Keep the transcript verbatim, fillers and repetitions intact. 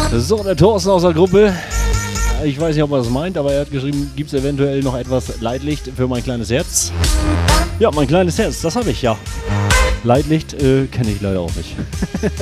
So, der Thorsten aus der Gruppe. Ich weiß nicht, ob er das meint, aber er hat geschrieben, gibt es eventuell noch etwas Leitlicht für mein kleines Herz? Ja, mein kleines Herz, das habe ich ja. Leitlicht äh, kenne ich leider auch nicht.